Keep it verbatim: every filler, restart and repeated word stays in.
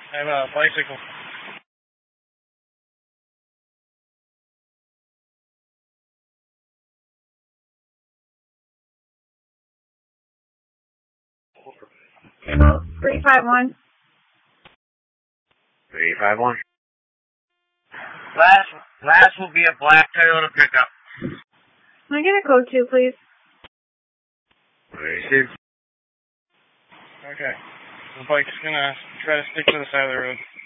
I have a bicycle. three five one. three five one. Last, last will be a black Toyota pickup. Can I get a code two, please? Received. Okay. The bike's gonna try to stick to the side of the road.